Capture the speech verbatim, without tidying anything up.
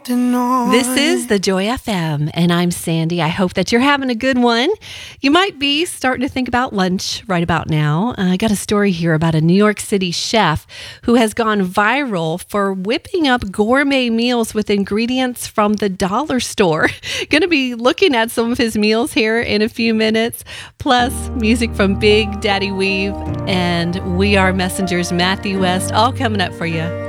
This is the Joy F M, and I'm Sandy. I hope that you're having a good one. You might be starting to think about lunch right about now. Uh, I got a story here about a New York City chef who has gone viral for whipping up gourmet meals with ingredients from the dollar store. Going to be looking at some of his meals here in a few minutes, plus music from Big Daddy Weave and We Are Messengers, Matthew West, all coming up for you.